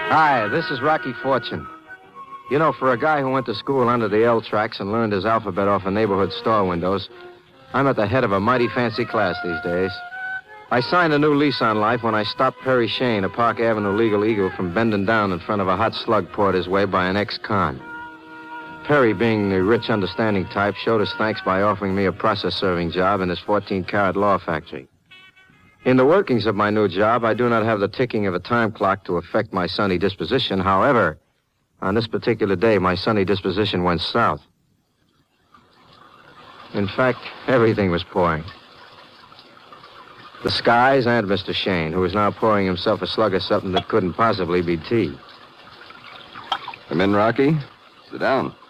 Hi, this is Rocky Fortune. You know, for a guy who went to school under the L tracks and learned his alphabet off of neighborhood store windows, I'm at the head of a mighty fancy class these days. I signed a new lease on life when I stopped Perry Shane, a Park Avenue legal eagle, from bending down in front of a hot slug poured his way by an ex-con. Perry, being the rich, understanding type, showed his thanks by offering me a process-serving job in his 14-carat law factory. In the workings of my new job, I do not have the ticking of a time clock to affect my sunny disposition. However, on this particular day, my sunny disposition went south. In fact, everything was pouring. The skies and Mr. Shane, who was now pouring himself a slug of something that couldn't possibly be tea. Come in, Rocky. Sit down.